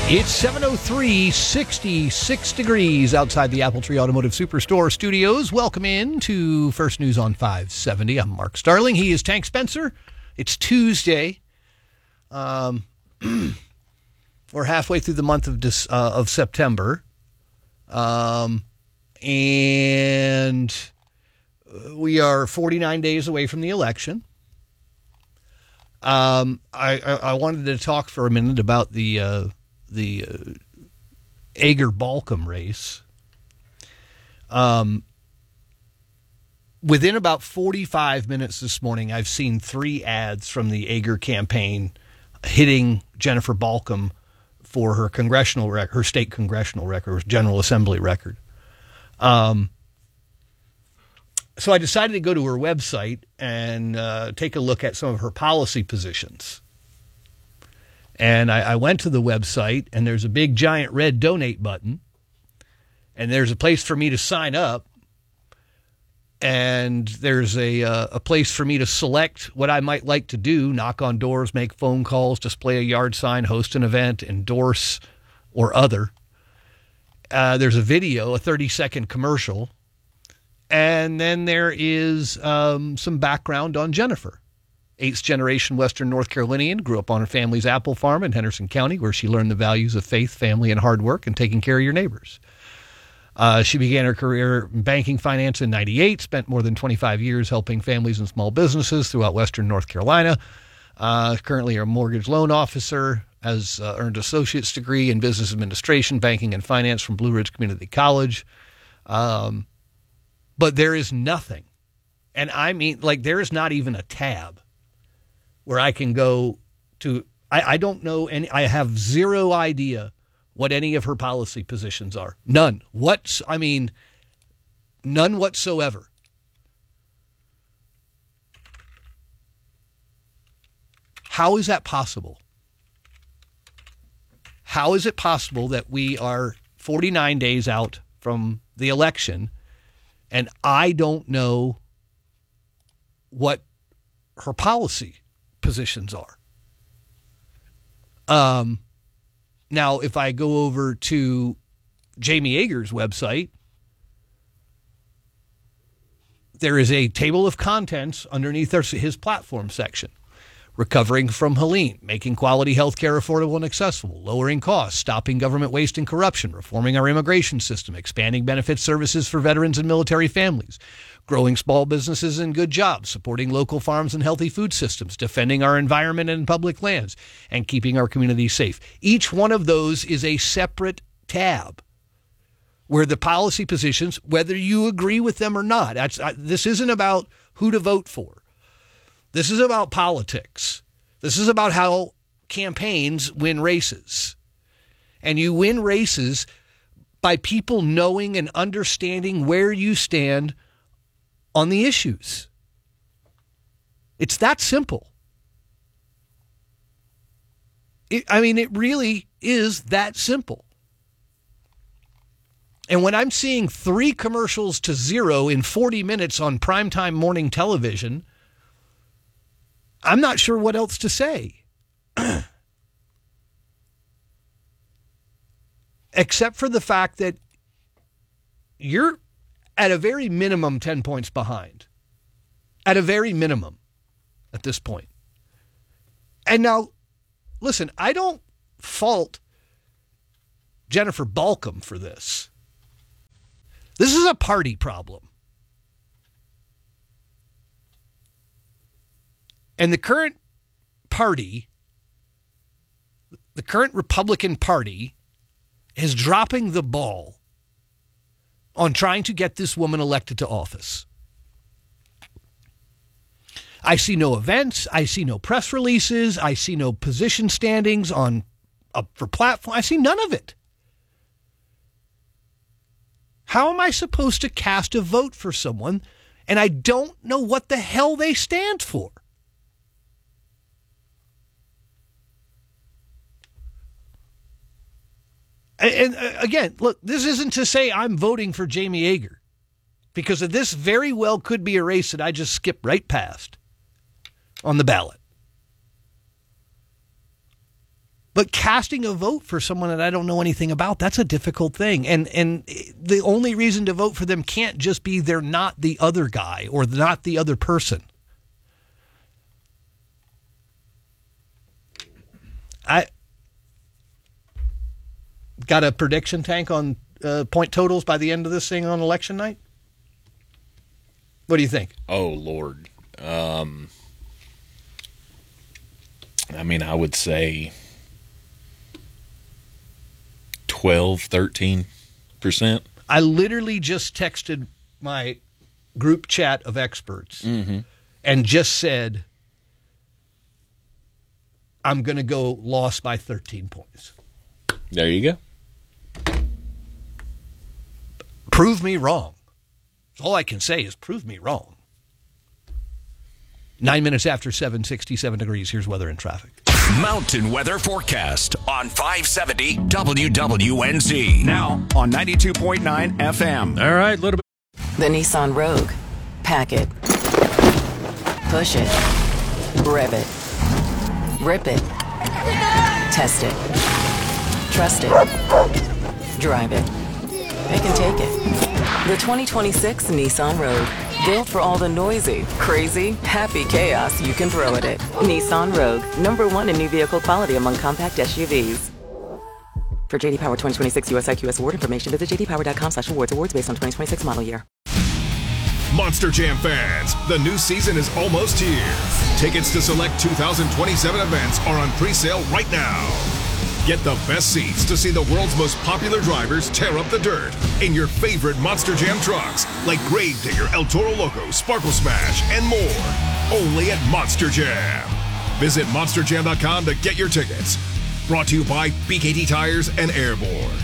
It's 7:03, 66 degrees outside the Appletree Automotive Superstore studios. Welcome in to First News on 570. I'm Mark Starling. He is Tank Spencer. It's Tuesday. We're halfway through the month of September. And we are 49 days away from the election. I wanted to talk for a minute about the Ager-Balcom race. Within about 45 minutes this morning, I've seen 3 ads from the Ager campaign hitting Jennifer Balcom for her congressional record, her state congressional record, her General Assembly record. So I decided to go to her website and take a look at some of her policy positions. And I went to the website, and there's a big, giant red donate button, and there's a place for me to sign up, and there's a place for me to select what I might like to do: knock on doors, make phone calls, display a yard sign, host an event, endorse, or other. There's a video, a 30-second commercial, and then there is some background on Jennifer. 8th-generation Western North Carolinian, grew up on her family's apple farm in Henderson County, where she learned the values of faith, family, and hard work, and taking care of your neighbors. She began her career in banking finance in 98, spent more than 25 years helping families and small businesses throughout Western North Carolina. Currently a mortgage loan officer, has earned associate's degree in business administration, banking, and finance from Blue Ridge Community College. But there is nothing, and I mean, like, there is not even a tab where I can go to. I don't know any. I have zero idea what any of her policy positions are. None. None whatsoever. How is that possible? How is it possible that we are 49 days out from the election and I don't know what her policy positions are? Now, if I go over to Jamie Ager's website, there is a table of contents underneath his platform section. Recovering from Helene, making quality health care affordable and accessible, lowering costs, stopping government waste and corruption, reforming our immigration system, expanding benefit services for veterans and military families, growing small businesses and good jobs, supporting local farms and healthy food systems, defending our environment and public lands, and keeping our communities safe. Each one of those is a separate tab where the policy positions, whether you agree with them or not, this isn't about who to vote for. This is about politics. This is about how campaigns win races. And you win races by people knowing and understanding where you stand on the issues. It's that simple. It really is that simple. And when I'm seeing 3 commercials to 0 in 40 minutes on primetime morning television, I'm not sure what else to say. Except for the fact that you're at a very minimum 10 points behind. At a very minimum at this point. And now, listen, I don't fault Jennifer Balcom for this. This is a party problem. And the current party, the current Republican Party, is dropping the ball on trying to get this woman elected to office. I see no events. I see no press releases. I see no position standings for platform. I see none of it. How am I supposed to cast a vote for someone and I don't know what the hell they stand for? And again, look, this isn't to say I'm voting for Jamie Ager, because this very well could be a race that I just skip right past on the ballot. But casting a vote for someone that I don't know anything about, that's a difficult thing. And the only reason to vote for them can't just be they're not the other guy or not the other person. I got a prediction, Tank, on point totals by the end of this thing on election night? What do you think? Oh, Lord. I would say 12, 13%. I literally just texted my group chat of experts and just said, I'm going to go lost by 13 points. There you go. Prove me wrong. All I can say is prove me wrong. 9 minutes after 7:67 degrees. Here's weather and traffic. Mountain weather forecast on 570 WWNZ. Now on 92.9 FM. All right, little bit. The Nissan Rogue. Pack it. Push it. Rev it. Rip it. Test it. Trust it. Drive it. They can take it. The 2026 Nissan Rogue. Built for all the noisy, crazy, happy chaos you can throw at it. Nissan Rogue. #1 in new vehicle quality among compact SUVs. For JD Power 2026 US IQS award information, visit jdpower.com/awards. Awards based on 2026 model year. Monster Jam fans, the new season is almost here. Tickets to select 2027 events are on pre-sale right now. Get the best seats to see the world's most popular drivers tear up the dirt in your favorite Monster Jam trucks like Gravedigger, El Toro Loco, Sparkle Smash, and more. Only at Monster Jam. Visit monsterjam.com to get your tickets. Brought to you by BKT Tires and Airborne.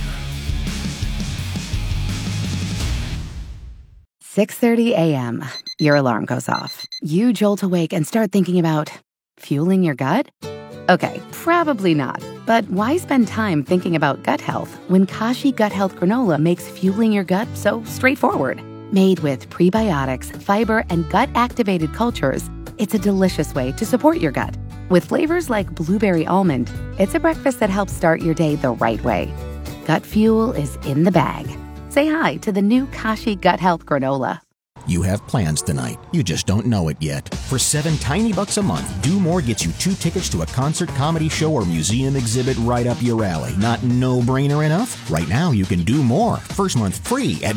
6:30 a.m. Your alarm goes off. You jolt awake and start thinking about fueling your gut? Okay, probably not. But why spend time thinking about gut health when Kashi Gut Health Granola makes fueling your gut so straightforward? Made with prebiotics, fiber, and gut-activated cultures, it's a delicious way to support your gut. With flavors like blueberry almond, it's a breakfast that helps start your day the right way. Gut fuel is in the bag. Say hi to the new Kashi Gut Health Granola. You have plans tonight. You just don't know it yet. For $7 tiny bucks a month, Do More gets you 2 tickets to a concert, comedy show, or museum exhibit right up your alley. Not no-brainer enough? Right now, you can do more. First month free at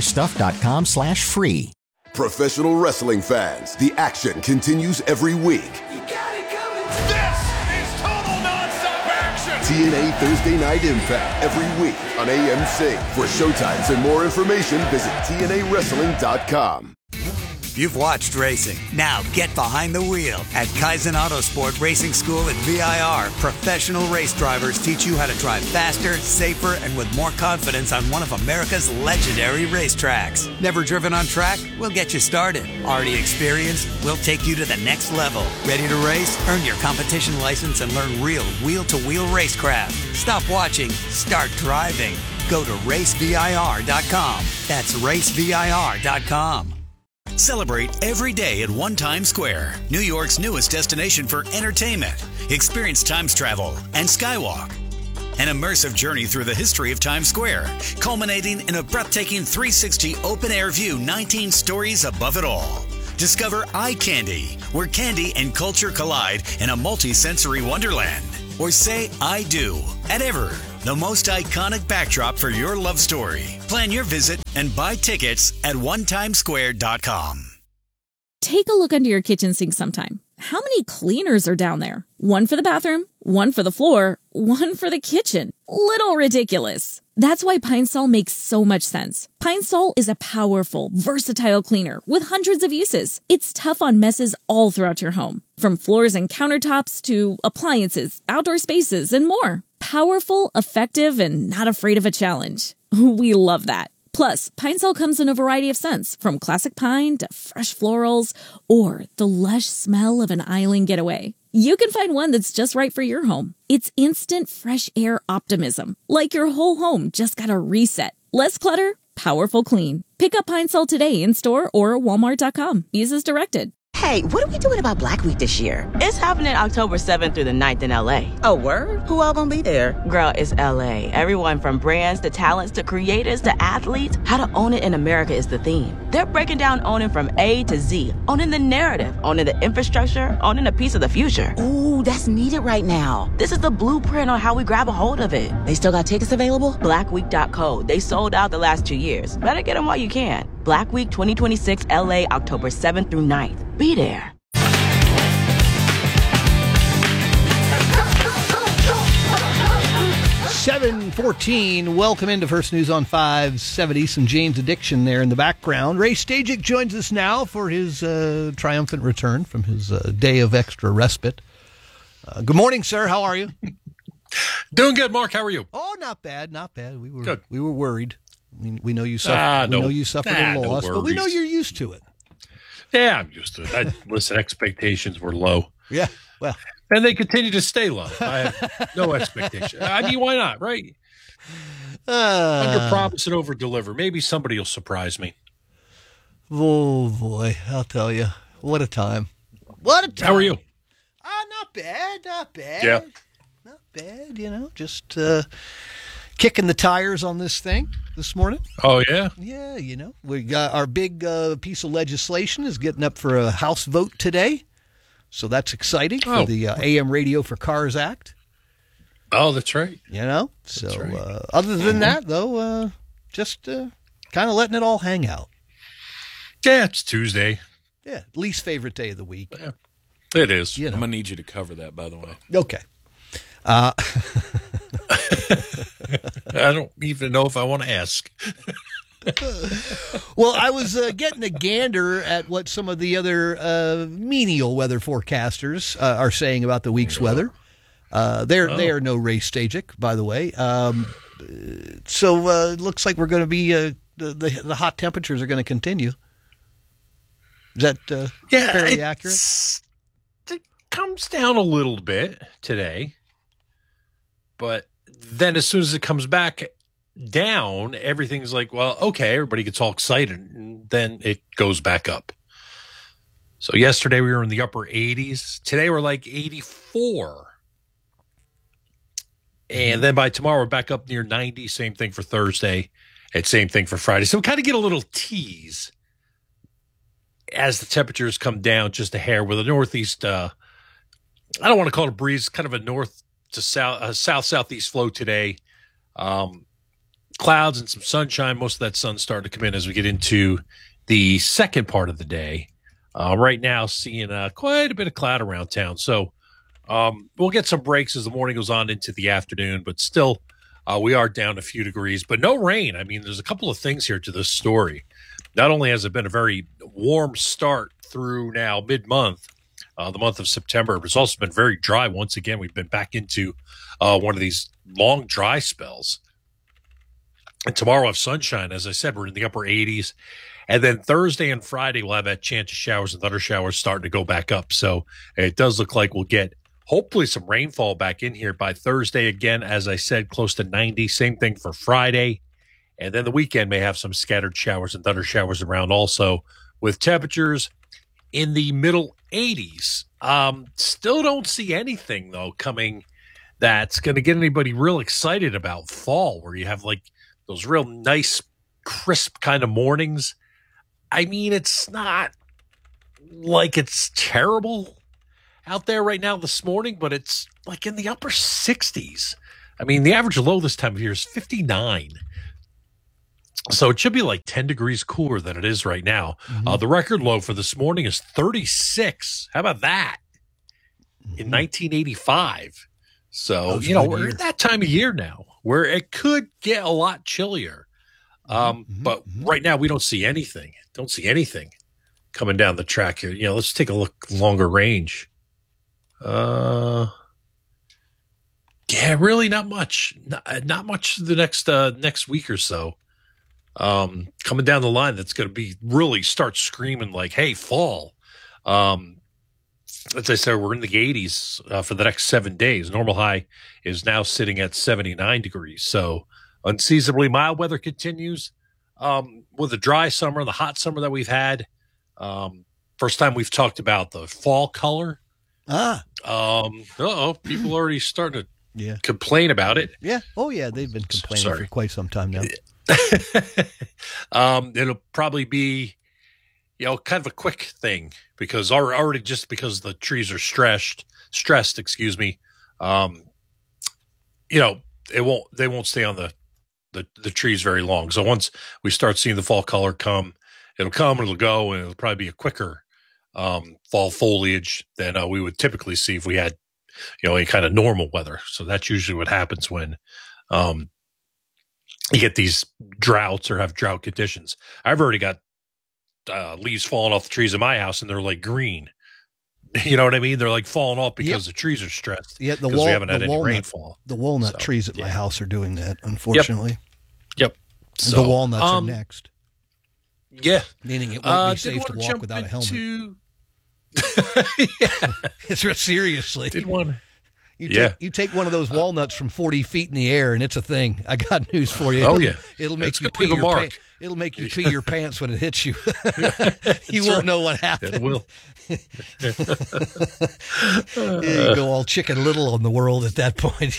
domorestuff.com/free. Professional wrestling fans, the action continues every week. This is total nonstop action. TNA Thursday Night Impact every week on AMC. For showtimes and more information, visit TNAWrestling.com. You've watched racing. Now get behind the wheel. At Kaizen Autosport Racing School at VIR, professional race drivers teach you how to drive faster, safer, and with more confidence on one of America's legendary racetracks. Never driven on track? We'll get you started. Already experienced? We'll take you to the next level. Ready to race? Earn your competition license and learn real wheel-to-wheel racecraft. Stop watching. Start driving. Go to racevir.com. That's racevir.com. Celebrate every day at One Times Square, New York's newest destination for entertainment. Experience Times Travel and Skywalk. An immersive journey through the history of Times Square, culminating in a breathtaking 360 open-air view 19 stories above it all. Discover Eye Candy, where candy and culture collide in a multi-sensory wonderland. Or say I do at Ever, the most iconic backdrop for your love story. Plan your visit and buy tickets at onetimesquare.com. Take a look under your kitchen sink sometime. How many cleaners are down there? One for the bathroom, one for the floor, one for the kitchen. Little ridiculous. That's why Pine Sol makes so much sense. Pine Sol is a powerful, versatile cleaner with hundreds of uses. It's tough on messes all throughout your home, from floors and countertops to appliances, outdoor spaces, and more. Powerful, effective, and not afraid of a challenge. We love that. Plus, Pine Sol comes in a variety of scents, from classic pine to fresh florals, or the lush smell of an island getaway. You can find one that's just right for your home. It's instant fresh air optimism, like your whole home just got a reset. Less clutter, powerful clean. Pick up Pine Sol today in store or walmart.com. Use as directed. Hey, what are we doing about Black Week this year? It's happening October 7th through the 9th in LA. Oh, word? Who all gonna be there? Girl, it's LA. Everyone from brands to talents to creators to athletes. How to own it in America is the theme. They're breaking down owning from A to Z, owning the narrative, owning the infrastructure, owning a piece of the future. Ooh, that's needed right now. This is the blueprint on how we grab a hold of it. They still got tickets available? Blackweek.co. They sold out the last 2 years. Better get them while you can. Black Week 2026 LA, October 7th through 9th. Be there. $7:14. Welcome into First News on 570. Some James Addiction there in the background. Ray Stajic joins us now for his triumphant return from his day of extra respite. Good morning, sir. How are you? Doing good, Mark. How are you? Oh, not bad, not bad. Good. We were worried. I mean, we know you suffered. We know you suffered a loss, but we know you're used to it. Yeah, I'm used to it. Listen, expectations were low. Yeah, well. And they continue to stay low. I have no expectation. I mean, why not, right? Under promise and over deliver. Maybe somebody will surprise me. Oh, boy. I'll tell you. What a time. What a time. How are you? Not bad. Not bad. Yeah. Not bad, you know. Just kicking the tires on this thing this morning. Oh, yeah? Yeah, you know. We got our big piece of legislation is getting up for a House vote today. So that's exciting for the AM Radio for Cars Act. Oh, that's right. You know? So right. Other than that, though, just kind of letting it all hang out. Yeah, it's Tuesday. Yeah, least favorite day of the week. Yeah, it is. I'm going to need you to cover that, by the way. Okay. I don't even know if I want to ask. Well, I was getting a gander at what some of the other menial weather forecasters are saying about the week's weather. They are no Ray Stajic, by the way. So it looks like we're going to be the hot temperatures are going to continue. Is that fairly accurate? It comes down a little bit today, but then as soon as it comes back down, everything's like, well, okay, everybody gets all excited, and then it goes back up. So yesterday we were in the upper 80s. Today we're like 84. And then by tomorrow we're back up near 90. Same thing for Thursday, and same thing for Friday. So we kind of get a little tease as the temperatures come down just a hair with a northeast, I don't want to call it a breeze, kind of a north to south, south-southeast flow today. Clouds and some sunshine. Most of that sun's starting to come in as we get into the second part of the day. Right now, seeing quite a bit of cloud around town. So we'll get some breaks as the morning goes on into the afternoon, but still we are down a few degrees, but no rain. I mean, there's a couple of things here to this story. Not only has it been a very warm start through now mid-month, the month of September, but it's also been very dry. Once again, we've been back into one of these long dry spells. And tomorrow we'll have sunshine. As I said, we're in the upper 80s. And then Thursday and Friday, we'll have that chance of showers and thunder showers starting to go back up. So it does look like we'll get hopefully some rainfall back in here by Thursday. Again, as I said, close to 90. Same thing for Friday. And then the weekend may have some scattered showers and thunder showers around also, with temperatures in the middle 80s. Still don't see anything, though, coming that's going to get anybody real excited about fall, where you have like those real nice, crisp kind of mornings. I mean, it's not like it's terrible out there right now this morning, but it's like in the upper 60s. I mean, the average low this time of year is 59. So it should be like 10 degrees cooler than it is right now. Mm-hmm. The record low for this morning is 36. How about that? In 1985. So, you know, we're at that time of year now where it could get a lot chillier. But right now we don't see anything. Don't see anything coming down the track here. You know, let's take a look longer range. Yeah, really not much. Not much the next week or so. Coming down the line, that's going to be really start screaming like, hey, fall. As I said, we're in the 80s for the next 7 days. Normal high is now sitting at 79 degrees. So unseasonably mild weather continues with the dry summer, the hot summer that we've had. first time we've talked about the fall color. People already starting to complain about it. Yeah. Oh, yeah. They've been complaining for quite some time now. It'll probably be, kind of a quick thing because already just because the trees are stressed, they won't stay on the trees very long. So once we start seeing the fall color come, it'll go, and it'll probably be a quicker fall foliage than we would typically see if we had, any kind of normal weather. So that's usually what happens when you get these droughts or have drought conditions. I've already got leaves falling off the trees in my house, and they're like green. You know what I mean? They're like falling off because the trees are stressed. Yeah, we haven't had any rainfall. The walnut trees at my house are doing that, unfortunately. Yep. So, the walnuts are next. Yeah. Meaning it won't be safe to walk without a helmet. Seriously. You take one of those walnuts from 40 feet in the air, and it's a thing. I got news for you. Oh, yeah. It'll make you pee your pants. It'll make you pee your pants when it hits you. You won't know what happened. It will. You go all Chicken Little on the world at that point.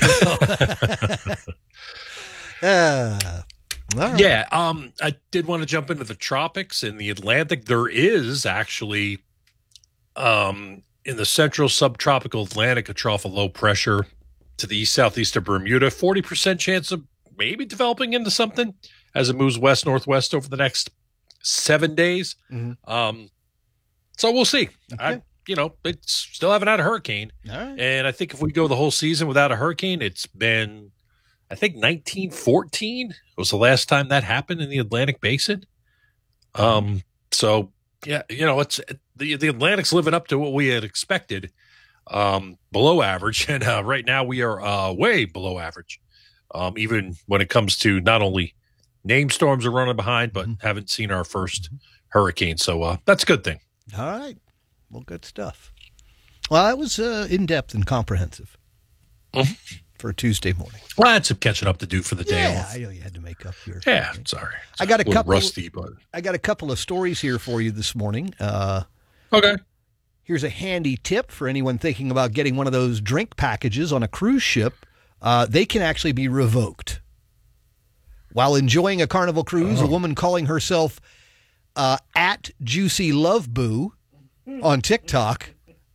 All right. Yeah. I did want to jump into the tropics in the Atlantic. There is actually, in the central subtropical Atlantic, a trough of low pressure to the east-southeast of Bermuda. 40% chance of maybe developing into something as it moves west-northwest over the next 7 days. Mm-hmm. So we'll see. Okay. It's still haven't had a hurricane. All right. And I think if we go the whole season without a hurricane, it's been, I think 1914 was the last time that happened in the Atlantic Basin. So yeah, it's the Atlantic's living up to what we had expected, below average. And right now we are way below average. Even when it comes to not only named storms are running behind, but haven't seen our first hurricane. So that's a good thing. All right. Well, good stuff. Well, that was in-depth and comprehensive for a Tuesday morning. Well, I had some catching up to do for the day off. I know you had to make up your. Yeah, sorry. I got a couple rusty, but I got a couple of stories here for you this morning. Okay. Here's a handy tip for anyone thinking about getting one of those drink packages on a cruise ship. They can actually be revoked. While enjoying a Carnival cruise, a woman calling herself at Juicy Love Boo on TikTok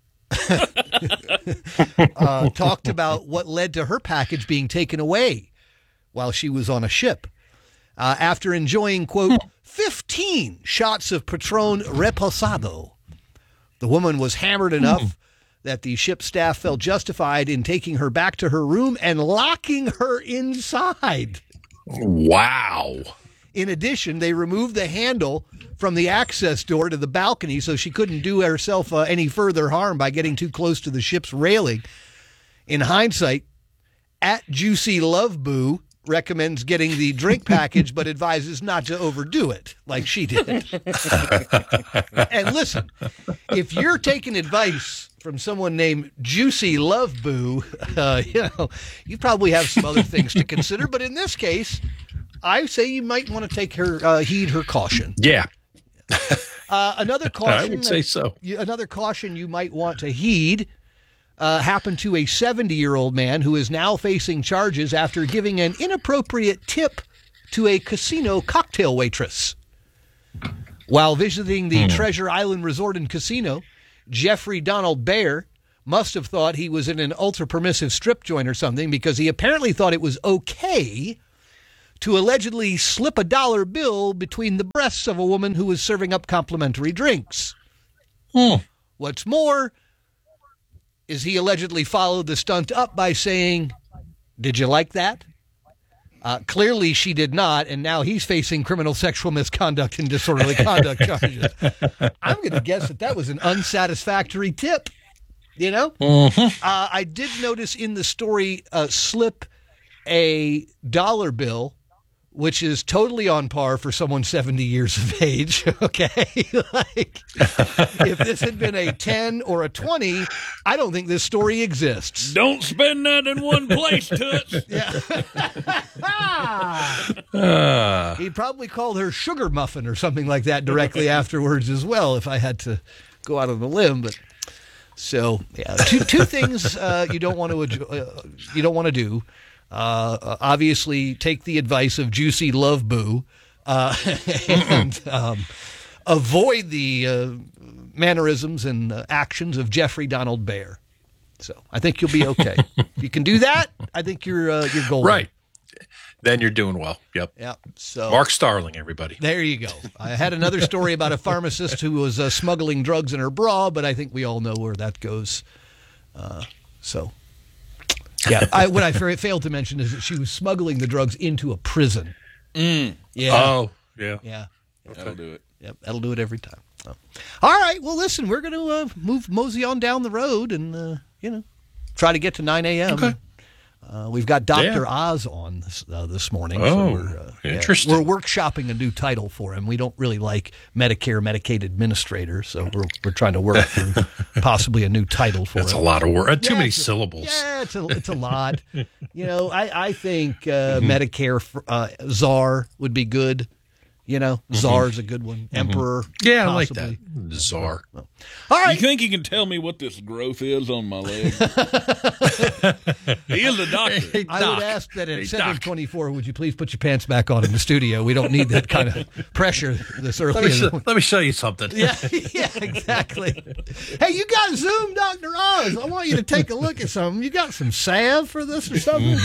talked about what led to her package being taken away while she was on a ship. After enjoying, quote, 15 shots of Patron Reposado, the woman was hammered enough that the ship staff felt justified in taking her back to her room and locking her inside. Wow. In addition, they removed the handle from the access door to the balcony so she couldn't do herself any further harm by getting too close to the ship's railing. In hindsight, at Juicy Love Boo recommends getting the drink package but advises not to overdo it like she did. And listen, if you're taking advice from someone named Juicy Love Boo, you probably have some other things to consider. But in this case, I say you might want to take her heed her caution. Yeah. Another caution. I would say so. Another caution you might want to heed happened to a 70-year-old man who is now facing charges after giving an inappropriate tip to a casino cocktail waitress. While visiting the Treasure Island Resort and Casino, Jeffrey Donald Baer must have thought he was in an ultra-permissive strip joint or something, because he apparently thought it was okay to allegedly slip a dollar bill between the breasts of a woman who was serving up complimentary drinks. What's more is he allegedly followed the stunt up by saying, "Did you like that?" Clearly she did not, and now he's facing criminal sexual misconduct and disorderly conduct charges. I'm going to guess that was an unsatisfactory tip, I did notice in the story slip a dollar bill, which is totally on par for someone 70 years of age, okay? Like, if this had been a 10 or a 20, I don't think this story exists. Don't spend that in one place, Toots. He probably called her sugar muffin or something like that directly afterwards as well, if I had to go out on a limb, but so yeah, two things you don't want to do. Obviously, take the advice of Juicy Love Boo, and avoid the mannerisms and actions of Jeffrey Donald Bear. So I think you'll be okay. If you can do that, I think you're golden. Right. Then you're doing well. Yep. Yeah. So Mark Starling, everybody. There you go. I had another story about a pharmacist who was smuggling drugs in her bra, but I think we all know where that goes. Yeah. What I failed to mention is that she was smuggling the drugs into a prison. Yeah. Oh, yeah. Yeah. That'll do it. Yep. That'll do it every time. So. All right. Well, listen, we're going to mosey on down the road and, try to get to 9 a.m. Okay. We've got Dr. Oz on this morning. Oh, so interesting. We're workshopping a new title for him. We don't really like Medicare, Medicaid Administrator, so we're trying to work through possibly a new title for That's him. a lot of work. Too many syllables. Yeah, it's a lot. I think Medicare czar would be good. Czar's a good one. Emperor. Yeah, possibly. I like that. Czar. All right. You think you can tell me what this growth is on my leg? He is a doctor. I would ask that at 7:24, would you please put your pants back on in the studio? We don't need that kind of pressure this early. Let me show you something. Yeah, exactly. Hey, you got Zoom, Dr. Oz. I want you to take a look at something. You got some salve for this or something?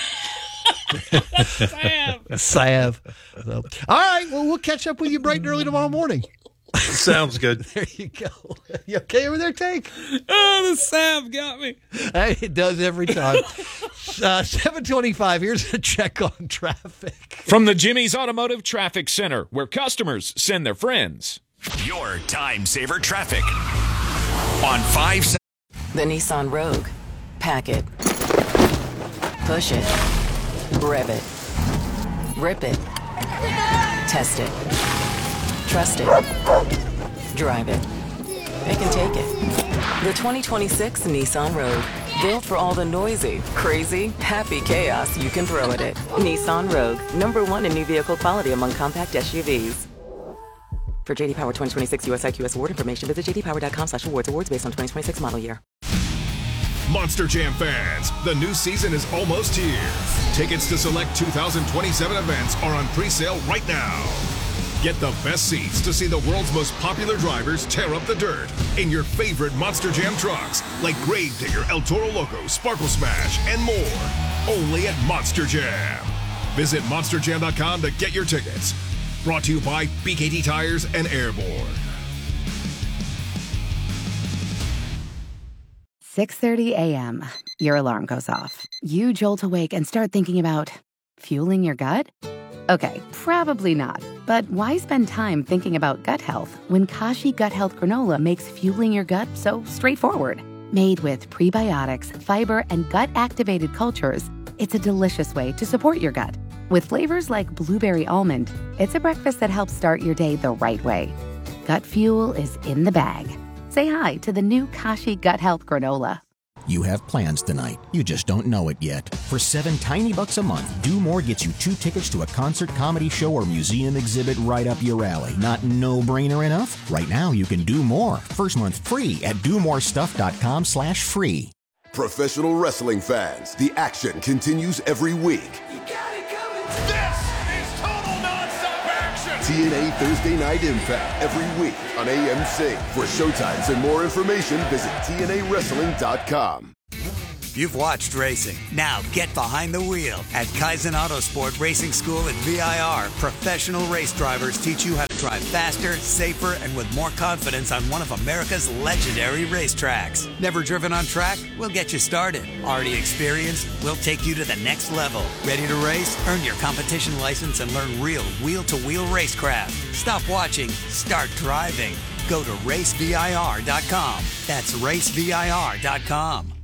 Salve. So, all right, well, we'll catch up with you bright and early tomorrow morning. Sounds good. There you go. You okay over there, Tank? Oh, the salve got me. Hey, it does every time. 7:25, here's a check on traffic. From the Jimmy's Automotive Traffic Center, where customers send their friends. Your time saver traffic on 5. The Nissan Rogue. Pack it. Push it. Rev it. Rip it. Test it. Trust it. Drive it. It can take it. The 2026 Nissan Rogue. Built for all the noisy, crazy, happy chaos you can throw at it. Nissan Rogue. #1 in new vehicle quality among compact SUVs. For JD Power 2026 US IQS award information, visit jdpower.com/awards. Awards based on 2026 model year. Monster Jam fans, the new season is almost here. Tickets to select 2027 events are on pre-sale right now. Get the best seats to see the world's most popular drivers tear up the dirt in your favorite Monster Jam trucks, like Gravedigger, El Toro Loco, Sparkle Smash, and more. Only at Monster Jam. Visit monsterjam.com to get your tickets. Brought to you by BKT Tires and Airborne. 6:30 a.m. Your alarm goes off. You jolt awake and start thinking about fueling your gut? Okay, probably not. But why spend time thinking about gut health when Kashi Gut Health Granola makes fueling your gut so straightforward? Made with prebiotics, fiber, and gut-activated cultures, it's a delicious way to support your gut. With flavors like blueberry almond, it's a breakfast that helps start your day the right way. Gut fuel is in the bag. Say hi to the new Kashi Gut Health Granola. You have plans tonight. You just don't know it yet. For $7 tiny bucks a month, Do More gets you 2 tickets to a concert, comedy show, or museum exhibit right up your alley. Not no-brainer enough? Right now, you can do more. First month free at domorestuff.com/free. Professional wrestling fans, the action continues every week. This is total non-stop action. TNA Thursday Night Impact every week on AMC. For showtimes and more information, visit TNAWrestling.com. You've watched racing. Now get behind the wheel. At Kaizen Autosport Racing School at VIR, professional race drivers teach you how to drive faster, safer, and with more confidence on one of America's legendary racetracks. Never driven on track? We'll get you started. Already experienced? We'll take you to the next level. Ready to race? Earn your competition license and learn real wheel-to-wheel racecraft. Stop watching. Start driving. Go to racevir.com. That's racevir.com.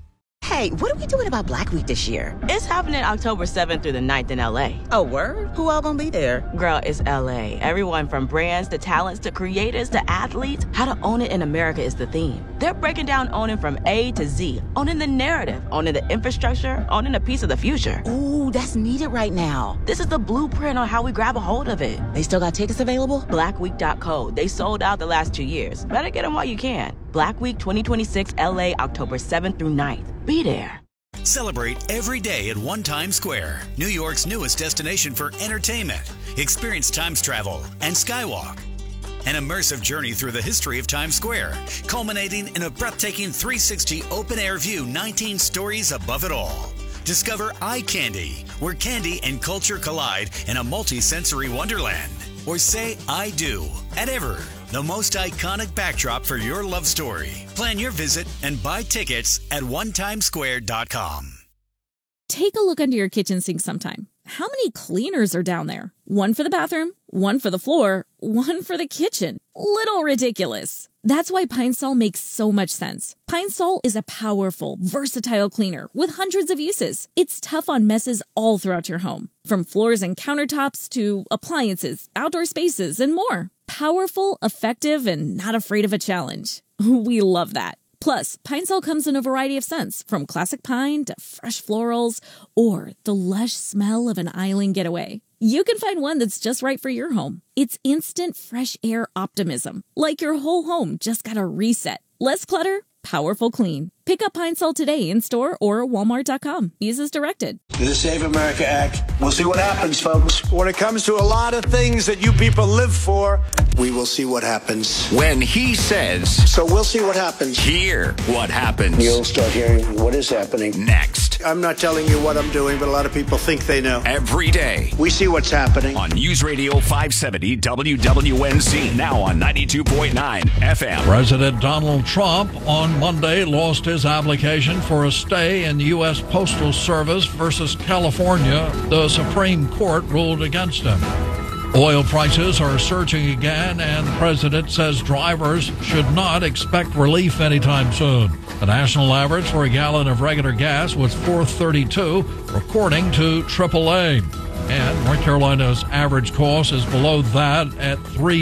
Hey, what are we doing about Black Week this year? It's happening October 7th through the 9th in LA. Oh, word? Who all gonna be there? Girl, it's LA. Everyone from brands to talents to creators to athletes, how to own it in America is the theme. They're breaking down owning from A to Z, owning the narrative, owning the infrastructure, owning a piece of the future. Ooh, that's needed right now. This is the blueprint on how we grab a hold of it. They still got tickets available? Blackweek.co. They sold out the last 2 years. Better get them while you can. Black Week 2026 LA, October 7th through 9th. Be there. Celebrate every day at One Times Square, New York's newest destination for entertainment. Experience Times travel and Skywalk. An immersive journey through the history of Times Square, culminating in a breathtaking 360 open-air view 19 stories above it all. Discover Eye Candy, where candy and culture collide in a multi-sensory wonderland. Or say I do at Ever, the most iconic backdrop for your love story. Plan your visit and buy tickets at onetimesquare.com. Take a look under your kitchen sink sometime. How many cleaners are down there? One for the bathroom, one for the floor, one for the kitchen. Little ridiculous. That's why Pine Sol makes so much sense. Pine Sol is a powerful, versatile cleaner with hundreds of uses. It's tough on messes all throughout your home, from floors and countertops to appliances, outdoor spaces, and more. Powerful, effective, and not afraid of a challenge. We love that. Plus, Pine Sol comes in a variety of scents, from classic pine to fresh florals, or the lush smell of an island getaway. You can find one that's just right for your home. It's instant fresh air optimism, like your whole home just got a reset. Less clutter, powerful clean. Pick up Pine Sol today in store or walmart.com. Use as directed. The Save America Act. We'll see what happens, folks. When it comes to a lot of things that you people live for, we will see what happens. When he says... So we'll see what happens. Hear what happens. You'll start hearing what is happening. Next. I'm not telling you what I'm doing, but a lot of people think they know. Every day. We see what's happening. On News Radio 570 WWNC, now on 92.9 FM. President Donald Trump on Monday lost his application for a stay in the U.S. Postal Service versus California. The Supreme Court ruled against him. Oil prices are surging again, and the president says drivers should not expect relief anytime soon. The national average for a gallon of regular gas was $4.32, according to AAA. And North Carolina's average cost is below that at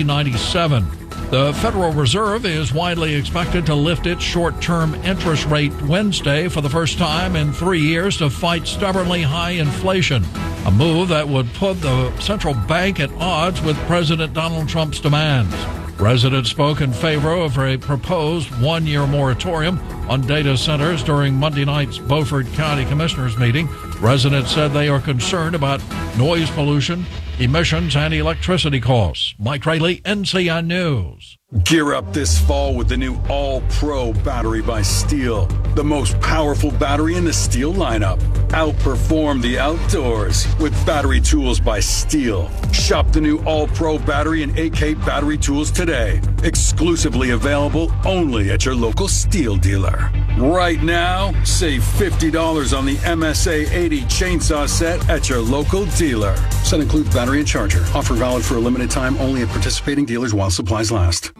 $3.97. The Federal Reserve is widely expected to lift its short-term interest rate Wednesday for the first time in 3 years to fight stubbornly high inflation, a move that would put the central bank at odds with President Donald Trump's demands. Residents spoke in favor of a proposed one-year moratorium on data centers during Monday night's Beaufort County Commissioners meeting. Residents said they are concerned about noise pollution, emissions, and electricity costs. Mike Rayleigh, NCN News. Gear up this fall with the new All-Pro battery by Steel. The most powerful battery in the Steel lineup. Outperform the outdoors with battery tools by Steel. Shop the new All-Pro battery and AK battery tools today. Exclusively available only at your local Steel dealer. Right now, save $50 on the MSA 80 chainsaw set at your local dealer. Set includes battery and charger. Offer valid for a limited time only at participating dealers while supplies last.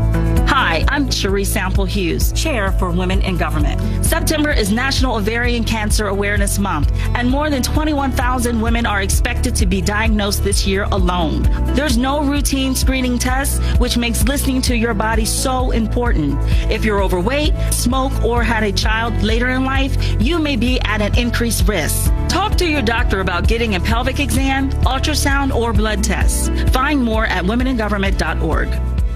Hi, I'm Cherie Sample Hughes, Chair for Women in Government. September is National Ovarian Cancer Awareness Month, and more than 21,000 women are expected to be diagnosed this year alone. There's no routine screening tests, which makes listening to your body so important. If you're overweight, smoke, or had a child later in life, you may be at an increased risk. Talk to your doctor about getting a pelvic exam, ultrasound, or blood tests. Find more at womeningovernment.org.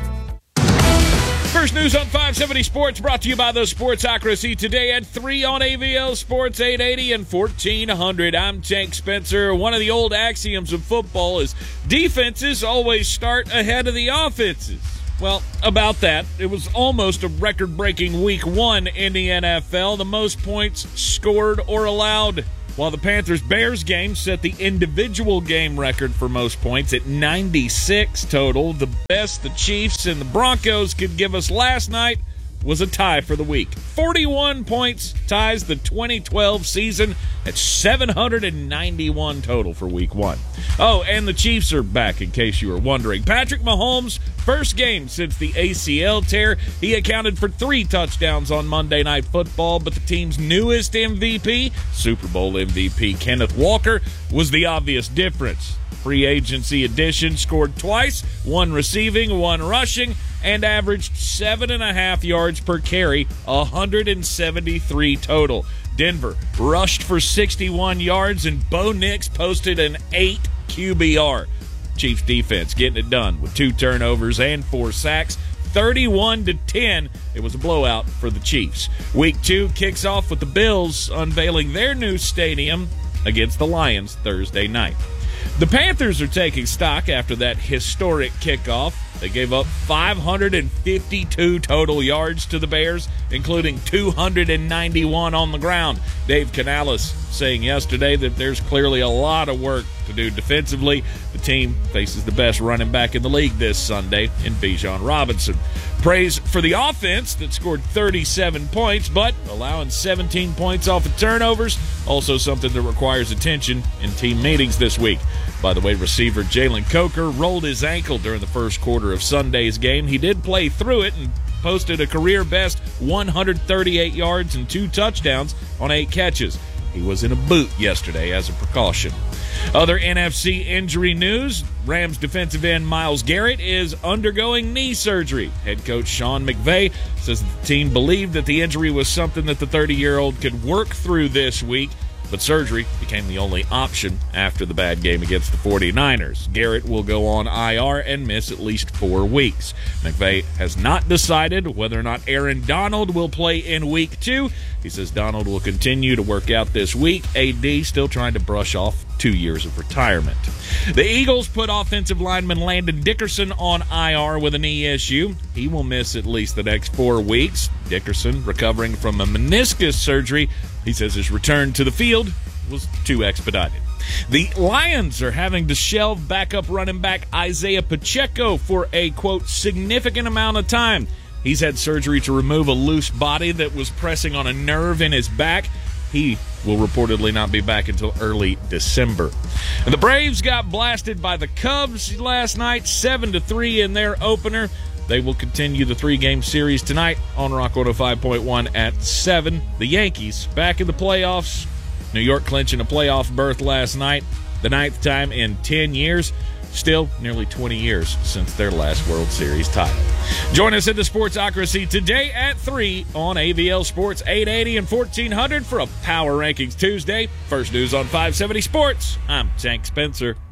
First news on 570 Sports brought to you by the Sports Accuracy today at 3 on AVL Sports 880 and 1400. I'm Tank Spencer. One of the old axioms of football is defenses always start ahead of the offenses. Well, about that, it was almost a record-breaking week one in the NFL, the most points scored or allowed. While the Panthers-Bears game set the individual game record for most points at 96 total, the best the Chiefs and the Broncos could give us last night was a tie for the week. 41 points ties the 2012 season at 791 total for week 1. Oh, and the Chiefs are back, in case you were wondering. Patrick Mahomes' first game since the ACL tear. He accounted for 3 touchdowns on Monday Night Football, but the team's newest MVP, Super Bowl MVP Kenneth Walker, was the obvious difference. Free agency addition, scored twice, 1 receiving, 1 rushing, and averaged 7.5 yards per carry, 173 total. Denver rushed for 61 yards, and Bo Nix posted an 8 QBR. Chiefs defense getting it done with 2 turnovers and 4 sacks. 31-10. It was a blowout for the Chiefs. Week 2 kicks off with the Bills unveiling their new stadium against the Lions Thursday night. The Panthers are taking stock after that historic kickoff. They gave up 552 total yards to the Bears, including 291 on the ground. Dave Canales saying yesterday that there's clearly a lot of work to do defensively. The team faces the best running back in the league this Sunday in Bijan Robinson. Praise for the offense that scored 37 points, but allowing 17 points off of turnovers, also something that requires attention in team meetings this week. By the way, receiver Jalen Coker rolled his ankle during the first quarter of Sunday's game. He did play through it and posted a career-best 138 yards and 2 touchdowns on 8 catches. He was in a boot yesterday as a precaution. Other NFC injury news, Rams defensive end Myles Garrett is undergoing knee surgery. Head coach Sean McVay says the team believed that the injury was something that the 30-year-old could work through this week, but surgery became the only option after the bad game against the 49ers. Garrett will go on IR and miss at least 4 weeks. McVay has not decided whether or not Aaron Donald will play in Week 2. He says Donald will continue to work out this week. AD still trying to brush off 2 years of retirement. The Eagles put offensive lineman Landon Dickerson on IR with a knee issue. He will miss at least the next 4 weeks. Dickerson recovering from a meniscus surgery. He says his return to the field was too expedited. The Lions are having to shelve backup running back Isaiah Pacheco for a, quote, significant amount of time. He's had surgery to remove a loose body that was pressing on a nerve in his back. He will reportedly not be back until early December. And the Braves got blasted by the Cubs last night, 7-3 in their opener. They will continue the 3-game series tonight on Rock 105.1 at 7. The Yankees back in the playoffs. New York clinching a playoff berth last night, the 9th time in 10 years. Still nearly 20 years since their last World Series title. Join us in the Sportsocracy today at 3 on AVL Sports 880 and 1400 for a Power Rankings Tuesday. First news on 570 Sports. I'm Tank Spencer.